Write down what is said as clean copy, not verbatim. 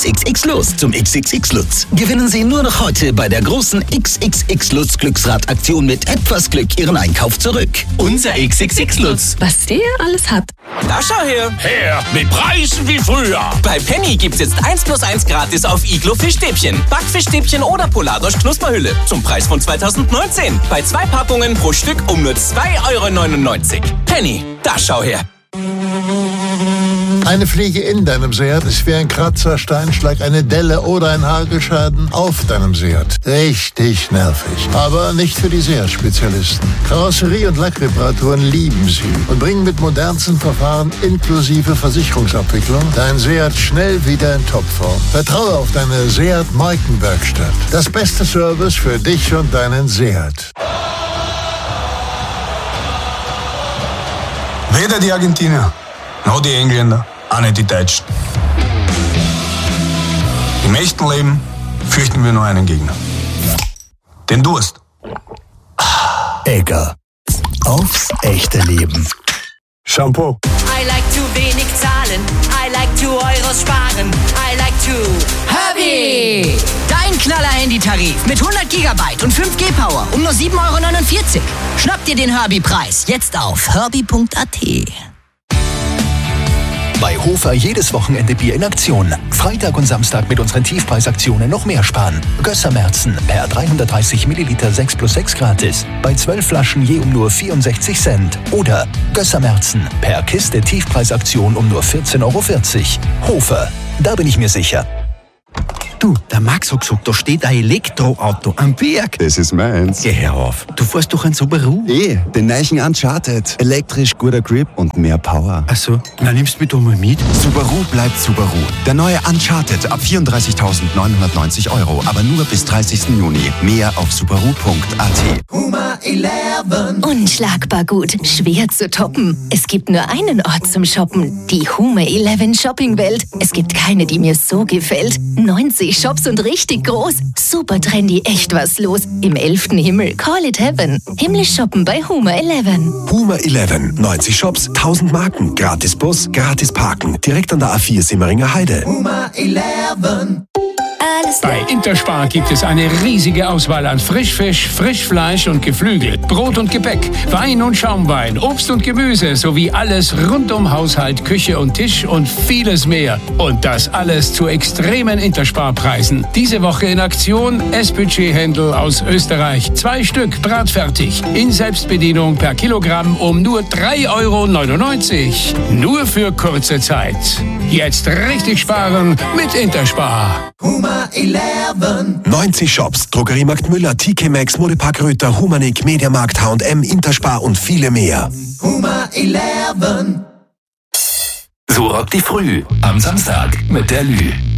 XXX Lutz zum XXX Lutz. Gewinnen Sie nur noch heute bei der großen XXX Lutz Glücksradaktion mit etwas Glück Ihren Einkauf zurück. Unser XXX Lutz. Was der alles hat. Da schau her. Her, mit Preisen wie früher. Bei Penny gibt's jetzt 1+1 gratis auf Iglo Fischstäbchen, Backfischstäbchen oder Polardosch Knusperhülle. Zum Preis von 2019. Bei 2 Packungen pro Stück um nur 2,99 €. Penny, da schau her. Eine Fliege in deinem Seat ist wie ein Kratzer, Steinschlag, eine Delle oder ein Hagelschaden auf deinem Seat. Richtig nervig. Aber nicht für die Seat-Spezialisten. Karosserie- und Lackreparaturen lieben sie und bringen mit modernsten Verfahren inklusive Versicherungsabwicklung dein Seat schnell wieder in Topform. Vertraue auf deine Seat-Markenwerkstatt. Das beste Service für dich und deinen Seat. Weder die Argentinier, noch die Engländer, auch nicht die Deutschen. Im echten Leben fürchten wir nur einen Gegner. Den Durst. Egger. Aufs echte Leben. Shampoo. I like to wenig zahlen. I like to Euros sparen. I like to Herbie! Dein Knaller-Handy-Tarif mit 100 GB und 5G Power um nur 7,49 €. Schnapp dir den Herbie-Preis jetzt auf herbie.at. Bei Hofer jedes Wochenende Bier in Aktion. Freitag und Samstag mit unseren Tiefpreisaktionen noch mehr sparen. Gössermärzen per 330 Milliliter 6+6 gratis. Bei 12 Flaschen je um nur 64 Cent. Oder Gössermärzen per Kiste Tiefpreisaktion um nur 14,40 €. Hofer, da bin ich mir sicher. Du, der Max hat gesagt, da steht ein Elektroauto am Berg. Das ist meins. Geh her auf. Du fährst doch ein Subaru. Den neuen Uncharted. Elektrisch, guter Grip und mehr Power. Ach so, na nimmst du mich doch mal mit. Subaru bleibt Subaru. Der neue Uncharted ab 34.990 €, aber nur bis 30. Juni. Mehr auf subaru.at. Huma 11. Unschlagbar gut, schwer zu toppen. Es gibt nur einen Ort zum Shoppen, die Huma 11 Shopping-Welt. Es gibt keine, die mir so gefällt. 90 Shops und richtig groß. Super trendy, echt was los. Im 11. Himmel, call it heaven. Himmlisch shoppen bei Huma 11. Huma 11, 90 Shops, 1000 Marken, gratis Bus, gratis Parken. Direkt an der A4 Simmeringer Heide. Huma 11. Bei Interspar gibt es eine riesige Auswahl an Frischfisch, Frischfleisch und Geflügel, Brot und Gebäck, Wein und Schaumwein, Obst und Gemüse sowie alles rund um Haushalt, Küche und Tisch und vieles mehr. Und das alles zu extremen Interspar-Preisen. Diese Woche in Aktion Essbudget-Händel aus Österreich. 2 Stück bratfertig. In Selbstbedienung per Kilogramm um nur 3,99 €. Nur für kurze Zeit. Jetzt richtig sparen mit Interspar. Huma 11. 90 Shops, Drogeriemarkt Müller, TK Maxx, Modepark Röther, Humanik, Mediamarkt, H&M, Interspar und viele mehr. Huma 11. So rockt die Früh am Samstag mit der Lü.